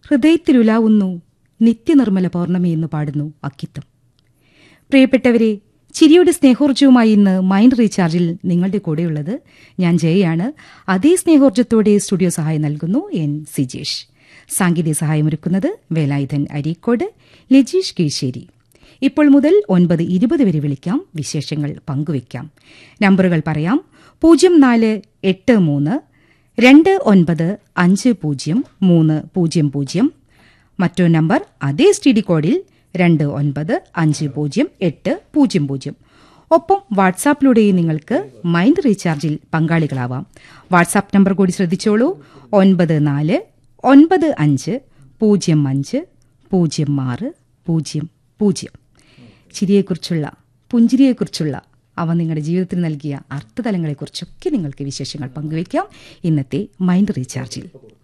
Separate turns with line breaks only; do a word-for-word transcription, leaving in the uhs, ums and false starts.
ഹൃദയത്തിലുലാവുന്നു നിത്യനിർമ്മല പൗർണമി എന്ന് പാടുന്നു അക്കിത്തം. പ്രിയപ്പെട്ടവരെ, ചിരിയുടെ സ്നേഹോർജവുമായി ഇന്ന് മൈൻഡ് റീചാർജിൽ നിങ്ങളുടെ കൂടെയുള്ളത് ഞാൻ ജയയാണ്. അതേ സ്നേഹോർജത്തോടെ സ്റ്റുഡിയോ സഹായം നൽകുന്നു എൻ സിജേഷ്. സാങ്കേതിക സഹായമൊരുക്കുന്നത് വേലായുധൻ അരീക്കോട്, ലജീഷ് കീഴ്ശ്ശേരി. ഇപ്പോൾ മുതൽ ഒൻപത് ഇരുപത് വരെ വിളിക്കാം, വിശേഷങ്ങൾ പങ്കുവയ്ക്കാം. നമ്പറുകൾ പറയാം: പൂജ്യം നാല് എട്ട് മൂന്ന് രണ്ട് ഒൻപത് അഞ്ച് പൂജ്യം മൂന്ന് പൂജ്യം പൂജ്യം. മറ്റൊരു നമ്പർ അതേ എസ് ടി ഡി കോഡിൽ രണ്ട് ഒൻപത് അഞ്ച് പൂജ്യം എട്ട് പൂജ്യം പൂജ്യം. ഒപ്പം വാട്സാപ്പിലൂടെയും നിങ്ങൾക്ക് മൈൻഡ് റീചാർജിൽ പങ്കാളികളാവാം. വാട്സാപ്പ് നമ്പർ കൂടി ശ്രദ്ധിച്ചോളൂ: ഒൻപത് നാല് ഒൻപത് അഞ്ച് പൂജ്യം അഞ്ച് പൂജ്യം ആറ് പൂജ്യം പൂജ്യം. ചിരിയെക്കുറിച്ചുള്ള, പുഞ്ചിരിയെക്കുറിച്ചുള്ള, അവ നിങ്ങളുടെ ജീവിതത്തിൽ നൽകിയ അർത്ഥതലങ്ങളെക്കുറിച്ചൊക്കെ നിങ്ങൾക്ക് വിശേഷങ്ങൾ പങ്കുവയ്ക്കാം ഇന്നത്തെ മൈൻഡ് റീചാർജിൽ.